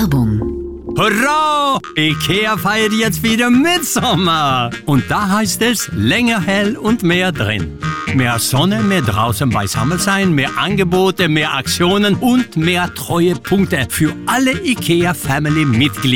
Werbung. Hurra! IKEA feiert jetzt wieder Mitsommer. Und da heißt es, länger hell und mehr drin. Mehr Sonne, mehr draußen beisammen sein, mehr Angebote, mehr Aktionen und mehr Treuepunkte für alle IKEA-Family-Mitglieder.